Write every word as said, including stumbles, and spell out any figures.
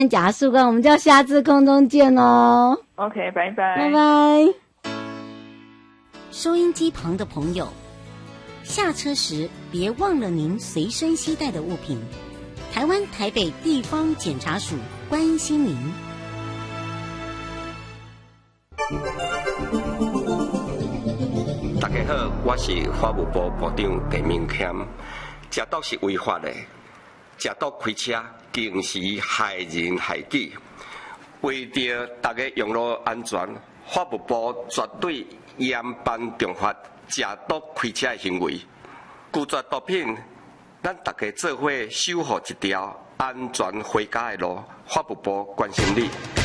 假树根，我们就下次空中见哦。 OK， 拜拜， 拜拜。 收音机旁的朋友，下车时别忘了您随身携带的物品。台湾台北地方检察署关心您。 大家好，我是法务部部长陈明谦。食毒是违法的，食毒开车更是害人害己。为着大家用路安全，法务部绝对严办重罚食毒开车的行为。拒绝毒品，咱大家做伙守护一条安全回家的路。法务部关心你。